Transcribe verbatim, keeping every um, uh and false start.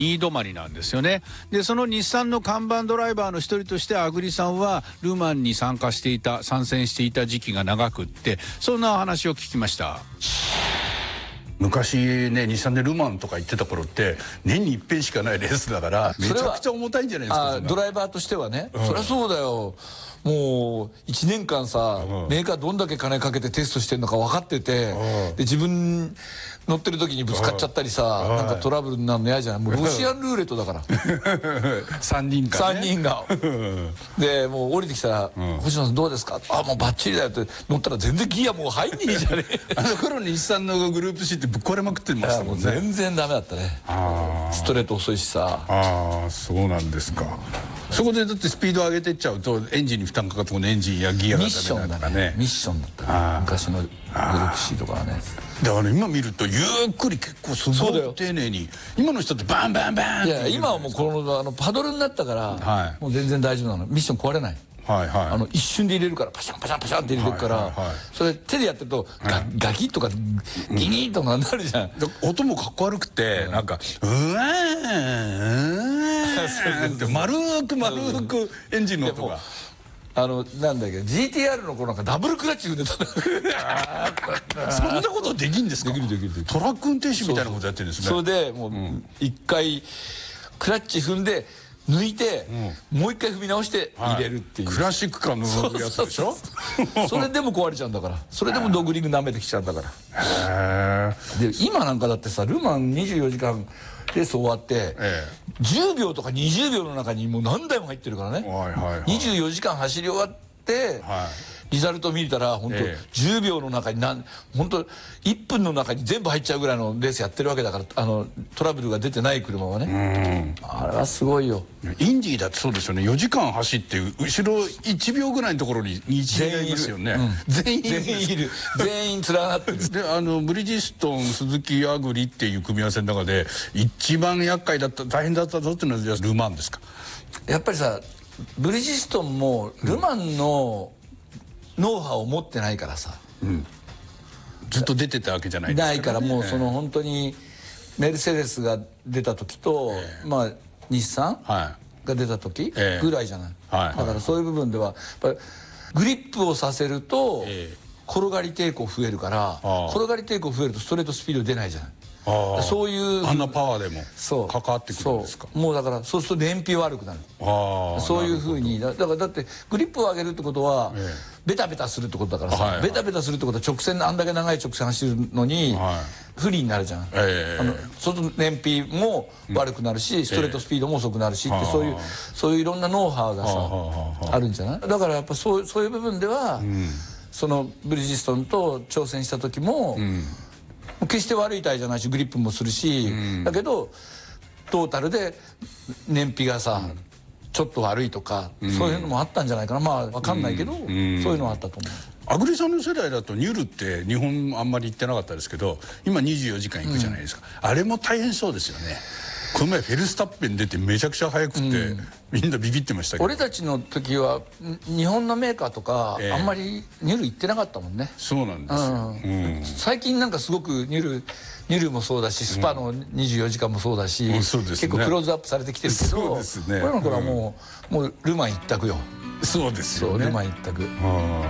にい止まりなんですよね。でその日産の看板ドライバーの一人としてアグリさんはルマンに参加していた参戦していた時期が長くって、そんな話を聞きました。 昔ね、日産でルマンとか行ってた頃って年に一遍しかないレースだからめちゃくちゃ重たいんじゃないですか。 ドライバーとしてはね、うん、そりゃそうだよ。もういちねんかんさ、うん、メーカーどんだけ金かけてテストしてんのか分かってて、うん、で自分乗ってる時にぶつかっちゃったりさ、うん、なんかトラブルになるの嫌じゃない。もうロシアンルーレットだからさんにんか、ね、 さんにんがでもう降りてきたら「うん、星野さんどうですか?」あもうバッチリだよ」って乗ったら全然ギアもう入んねえじゃねえあの頃日産のグループ C ってぶっ壊れまくってましたもんね。 全然ダメだったね。ストレート遅いしさ。 ああそうなんですか。そこでだってスピード上げてっちゃうとエンジンに負担かかってこのエンジンやギアがダメだからね。 ミッションだったね昔のグループ C とかはね。だから今見るとゆっくり結構すごい丁寧に、今の人ってバンバンバンって。 いや今はもうこのあのパドルになったから、はい、もう全然大丈夫なの。ミッション壊れない。はいはい、あの一瞬で入れるからパシャンパシャンパシャンって入れてるから、はいはいはい、それ手でやってるとガ、はい、ガキッとかギギッとかなるじゃん、 うん、音もかっこ悪くて、うん、なんかうわーうわーって丸く丸くエンジンの音が。 あのなんだっけ ジーティーアール の子なんかダブルクラッチ踏んでたそんなことできんですか。 できるできるできる。 トラック運転手みたいなことやってるんですね。 それでもう一回クラッチ踏んで抜いて、うん、もう一回踏み直して入れるっていう、 はい、クラシックカーのやつでしょ。 それでも壊れちゃうんだから、それでもドッグリング舐めてきちゃうんだから。で今なんかだってさルマンにじゅうよじかんレース終わって、ええ、じゅうびょうとかにじゅうびょうの中にもう何台も入ってるからね、はいはいはい、にじゅうよじかん走り終わって、はい、リザルト見たら本当、ええ、じゅうびょうの中になん本当いっぷんの中に全部入っちゃうぐらいのレースやってるわけだから、あのトラブルが出てない車はね、あれはすごいよ。 インディーだってそうですよね。よじかん走って後ろいちびょうぐらいのところににじいますよね。全員いる、 全員いる、全員連なってる。 であのブリヂストン鈴木アグリっていう組み合わせの中で一番厄介だった大変だったぞっていうのはルマンですか。 やっぱりさブリヂストンもルマンのノウハウを持ってないからさ、うん、 ずっと出てたわけじゃないですか、ね、 ないからもうその本当にメルセデスが出た時と、えー、まあ日産が出た時ぐらいじゃない、えーはい、だからそういう部分ではやっぱりグリップをさせると転がり抵抗増えるから、転がり抵抗増えるとストレートスピード出ないじゃない。あそういうあんなパワーでも関わってくるんですか。 もうだからそうすると燃費悪くなる。あそういうふうにだからだってグリップを上げるってことは、ええ、ベタベタするってことだからさ、はいはい、ベタベタするってことは直線あんだけ長い直線走るのに、はい、不利になるじゃん、えー、あのそうすると燃費も悪くなるし、うん、ストレートスピードも遅くなるしって、えー、そういうそういういろんなノウハウがさあるんじゃない。だからやっぱそうそういう部分では、うん、そのブリヂストンと挑戦した時も、うん決して悪いタイじゃないしグリップもするし、うん、だけどトータルで燃費がさ、うん、ちょっと悪いとか、うん、そういうのもあったんじゃないかな。まあ分かんないけど、うん、そういうのはあったと思う。 アグリさんの世代だとニュルって日本あんまり行ってなかったですけど今にじゅうよじかん行くじゃないですか、うん、あれも大変そうですよね。この前フェルスタッペン出てめちゃくちゃ速くて、うん、みんなビビってましたけど俺たちの時は日本のメーカーとか、えー、あんまりニュル行ってなかったもんね。 そうなんですよ、うんうん、最近なんかすごくニュルニュルもそうだしスパのにじゅうよじかんもそうだし、うん、そうですね、結構クローズアップされてきてるけどそうですね、俺の頃はもう、うん、もうルマン一択よ。 そうですよね、 そうルマン一択。